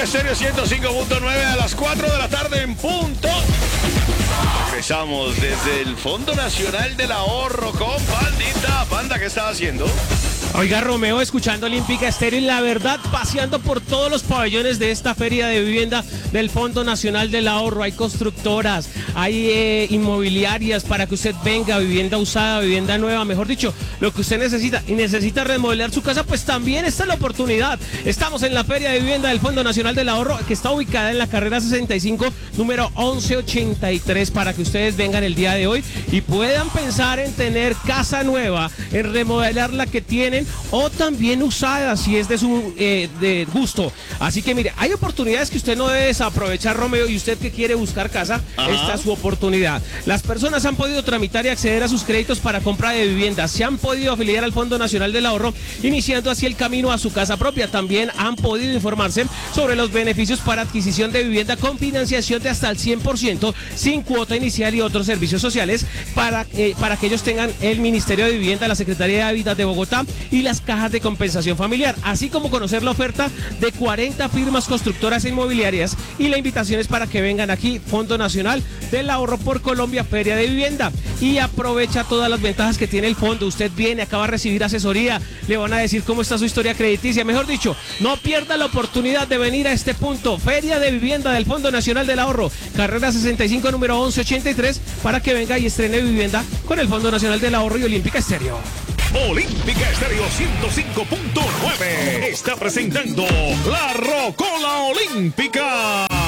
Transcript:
Estéreo 105.9 a las 4 de la tarde en punto. Regresamos desde el Fondo Nacional del Ahorro con Pandita. Panda, ¿qué estaba haciendo? Oiga, Romeo, escuchando Olímpica Estéreo y la verdad, paseando por todos los pabellones de esta feria de vivienda del Fondo Nacional del Ahorro. Hay constructoras, hay inmobiliarias para que usted venga, vivienda usada, vivienda nueva, mejor dicho, lo que usted necesita y necesita remodelar su casa, pues también está la oportunidad. Estamos en la feria de vivienda del Fondo Nacional del Ahorro, que está ubicada en la carrera 65, número 1183, para que ustedes vengan el día de hoy y puedan pensar en tener casa nueva, en remodelar la que tienen o también usada si es de su de gusto. Así que mire, hay oportunidades que usted no debe desaprovechar, Romeo, y usted que quiere buscar casa, esta es su oportunidad. Las personas han podido tramitar y acceder a sus créditos para compra de vivienda, se han podido afiliar al Fondo Nacional del Ahorro, iniciando así el camino a su casa propia. También han podido informarse sobre los beneficios para adquisición de vivienda con financiación de hasta el 100%, sin cuota inicial y otros servicios sociales para que ellos tengan el Ministerio de Vivienda, la Secretaría de Hábitat de Bogotá y las cajas de compensación familiar, así como conocer la oferta de 40 firmas constructoras e inmobiliarias, y la invitación es para que vengan aquí, Fondo Nacional del Ahorro por Colombia, Feria de Vivienda, y aprovecha todas las ventajas que tiene el fondo. Usted viene, acaba de recibir asesoría, le van a decir cómo está su historia crediticia, mejor dicho, no pierda la oportunidad de venir a este punto, Feria de Vivienda del Fondo Nacional del Ahorro, carrera 65, número 1183, para que venga y estrene vivienda con el Fondo Nacional del Ahorro y Olímpica Estéreo. Olímpica Estéreo 105.9 está presentando La Rocola Olímpica.